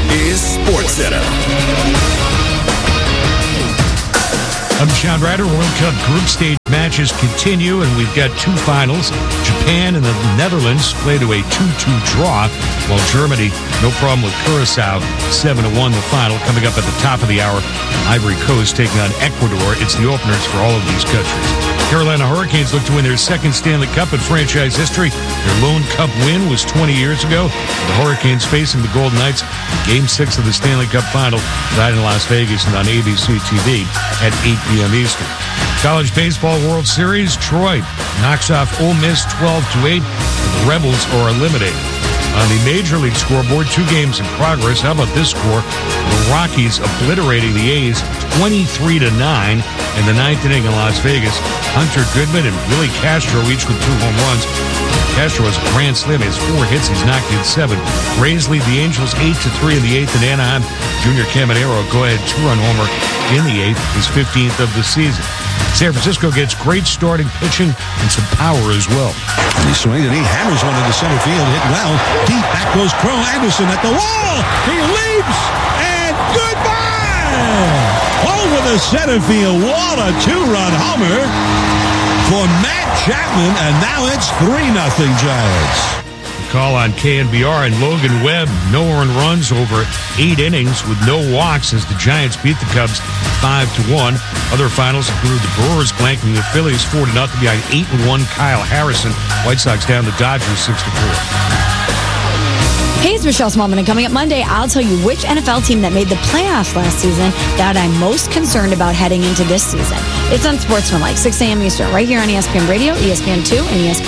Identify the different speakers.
Speaker 1: is SportsCenter.
Speaker 2: I'm Sean Ryder. World Cup group stage matches continue, and we've got two finals. Japan and the Netherlands play to a 2-2 draw, while Germany, no problem with Curacao, 7-1 the final. Coming up at the top of the hour, Ivory Coast taking on Ecuador. It's the openers for all of these countries. Carolina Hurricanes look to win their second Stanley Cup in franchise history. Their lone Cup win was 20 years ago. The Hurricanes facing the Golden Knights in Game 6 of the Stanley Cup Final tonight in Las Vegas and on ABC TV at 8 p.m. Eastern. College Baseball World Series, Troy knocks off Ole Miss 12-8. The Rebels are eliminated. On the Major League scoreboard, 2 games in progress. How about this score? The Rockies obliterating the A's 23-9 in the 9th inning in Las Vegas. Hunter Goodman and Willie Castro each with 2 home runs. Castro has a grand slam. He has 4 hits. He's knocked in 7. Rays lead the Angels 8-3 in the 8th in Anaheim. Junior Caminero, go-ahead 2-run homer in the 8th, his 15th of the season. San Francisco gets great starting pitching and some power as well.
Speaker 3: He swings and he hammers one into center field. Hit well. Deep back goes Crow. Anderson at the wall. He leaps and goodbye. Over the center field wall. A 2-run homer for Matt Chapman. And now it's 3-0 Giants.
Speaker 2: Call on KNBR and Logan Webb. No earned runs over 8 innings with no walks as the Giants beat the Cubs 5-1. Other finals include the Brewers blanking the Phillies 4-0 behind 8-1 Kyle Harrison. White Sox down the Dodgers 6-4.
Speaker 4: Hey, it's Michelle Smallman, and coming up Monday, I'll tell you which NFL team that made the playoffs last season that I'm most concerned about heading into this season. It's on Sportsmanlike, 6 a.m. Eastern, right here on ESPN Radio, ESPN2, and ESPN.